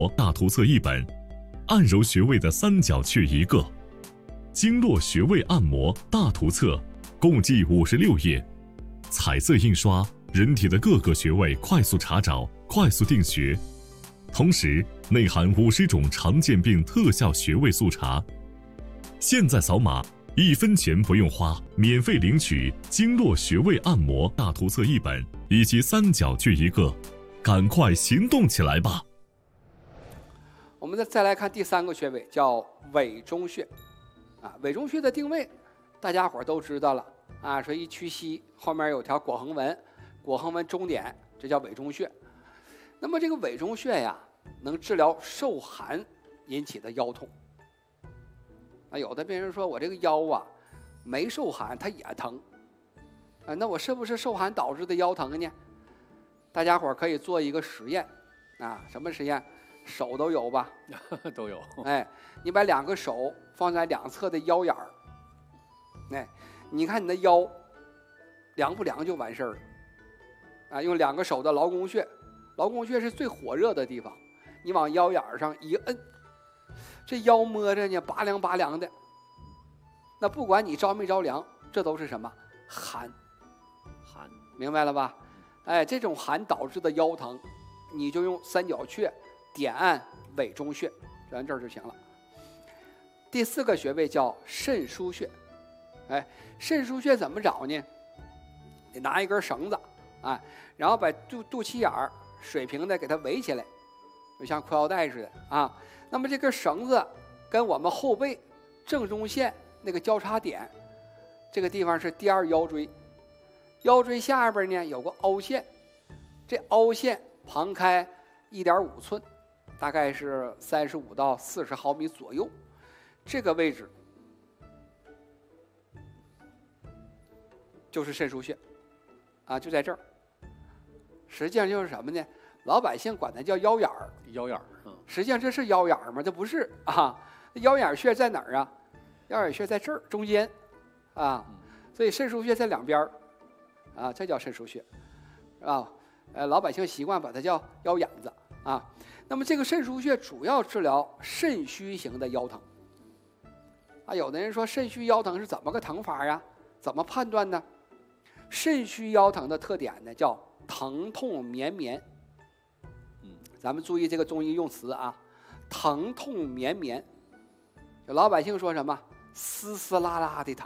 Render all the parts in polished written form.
大图册1本，按揉穴位的三角穴1个，经络穴位按摩大图册共计56页，彩色印刷，人体的各个穴位快速查找，快速定穴。同时内含50种常见病特效穴位速查。现在扫码，1分钱不用花，免费领取经络穴位按摩大图册1本以及三角穴1个，赶快行动起来吧！ 我们再来看第3个穴位，叫委中穴。委中穴的定位，大家伙都知道了啊，说一屈膝后面有条跛横纹，跛横纹中点，这叫委中穴。那么这个委中穴呀，能治疗受寒引起的腰痛。有的病人说我这个腰啊没受寒，它也疼那我是不是受寒导致的腰疼呢？大家伙可以做一个实验什么实验？手都有吧？ 都有。 你把2个手放在2侧的腰眼儿，你看你的腰凉不凉就完事儿了用2个手的劳宫穴，劳宫穴是最火热的地方，你往腰眼上一摁，这腰摸着呢拔凉拔凉的，那不管你着没着凉，这都是什么？寒，明白了吧？这种寒导致的腰疼，你就用三角穴点按委中穴，就按这儿就行了。第4个穴位叫肾腧穴。肾腧穴怎么找呢？得拿一根绳子然后把肚脐眼儿水平的给它围起来，就像裤腰带似的那么这根绳子跟我们后背正中线那个交叉点，这个地方是第2腰椎，腰椎下边呢有个凹陷，这凹陷旁开1.5寸，大概是35到40毫米左右，这个位置就是肾腧穴就在这儿。实际上就是什么呢？老百姓管它叫腰眼儿，实际上这是腰眼儿吗？这不是腰眼穴在哪儿啊？腰眼穴在这儿中间所以肾腧穴在2边这叫肾腧穴老百姓习惯把它叫腰眼子那么这个肾腧穴主要治疗肾虚型的腰疼有的人说肾虚腰疼是怎么个疼法呀？怎么判断呢？肾虚腰疼的特点呢叫疼痛绵绵。咱们注意这个中医用词疼痛绵绵。老百姓说什么？丝丝拉拉的疼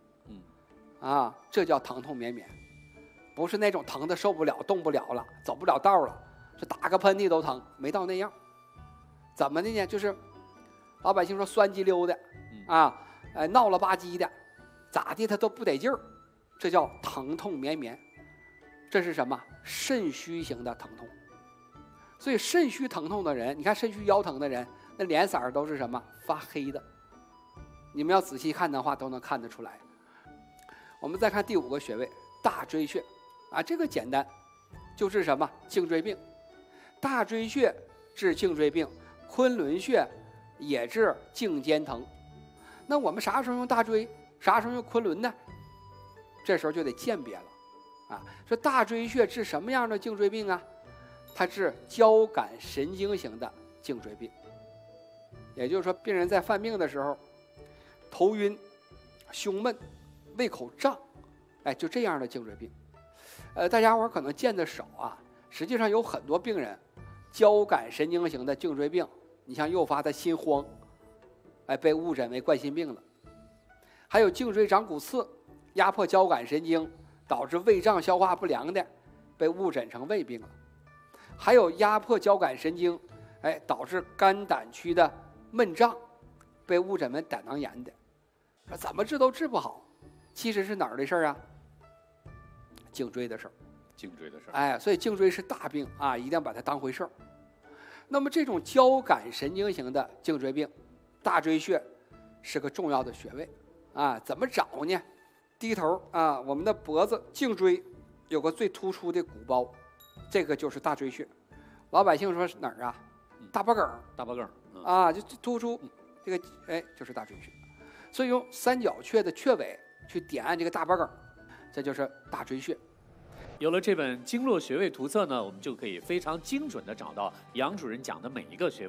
这叫疼痛绵绵，不是那种疼的受不了动不了了走不了道了，是打个喷嚏都疼，没到那样。怎么的呢？就是老百姓说酸激溜的闹了吧唧的，咋地他都不得劲儿，这叫疼痛绵绵。这是什么？肾虚型的疼痛。所以肾虚疼痛的人，你看肾虚腰疼的人，那脸色都是什么？发黑的。你们要仔细看的话都能看得出来。我们再看第5个穴位大椎穴这个简单，就是什么？颈椎病。大椎穴治颈椎病，昆仑穴也治颈肩疼。那我们啥时候用大椎，啥时候用昆仑呢？这时候就得鉴别了说大椎穴治什么样的颈椎病它治交感神经型的颈椎病。也就是说病人在犯病的时候头晕、胸闷、胃口胀就这样的颈椎病。大家伙可能见得少实际上有很多病人交感神经型的颈椎病，你像诱发的心慌被误诊为冠心病了。还有颈椎长骨刺，压迫交感神经导致胃胀消化不良的，被误诊成胃病了。还有压迫交感神经导致肝胆区的闷胀，被误诊为胆囊炎的。怎么治都治不好，其实是哪儿的事儿颈椎的事儿。所以颈椎是大病一定要把它当回事儿。那么这种交感神经型的颈椎病，大椎穴是个重要的穴位怎么找呢？低头我们的脖子颈椎有个最突出的鼓包，这个就是大椎穴。老百姓说是哪儿大脖梗就突出这个就是大椎穴。所以用三角穴的穴位去点按这个大脖梗，这就是大椎穴。 有了这本经络穴位图册呢，我们就可以非常精准地找到杨主任讲的每一个穴位。